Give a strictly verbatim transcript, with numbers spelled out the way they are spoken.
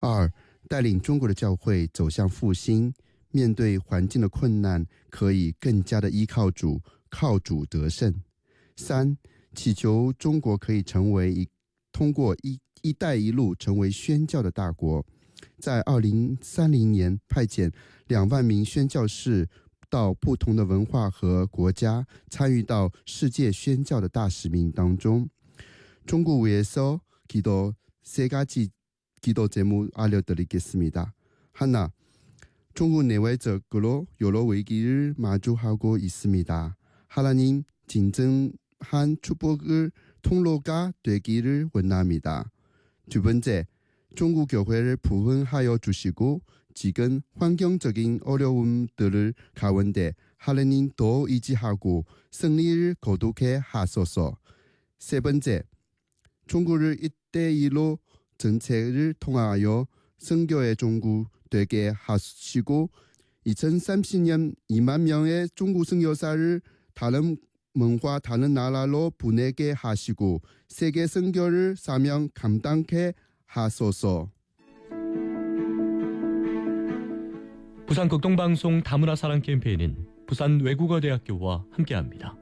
二、带领中国的教会走向复兴，面对环境的困难，可以更加的依靠主，靠主得胜。三、祈求中国可以成为一通过一一带一路成为宣教的大国，在二零三零年派遣两万名宣教士到不同的文化和国家，参与到世界宣教的大使命当中。 종국위에서 기도 세 가지 기도 제목 알려드리겠습니다. 하나, 중국 내외적으로 여러 위기를 마주하고 있습니다. 하나님 진정한 축복을 통로가 되기를 원합니다. 두 번째, 중국 교회를 부흥하여 주시고 지금 환경적인 어려움들을 가운데 하나님 더 의지하고 승리를 거두게 하소서. 세 번째, 중국을 이대일로 정책을 통하여 선교의 종국 되게 하시고 이천삼십 년 이만 명의 중국 선교사를 다른 문화 다른 나라로 보내게 하시고 세계 선교를 사명 감당케 하소서. 부산 극동방송 다문화 사랑 캠페인은 부산 외국어대학교와 함께합니다.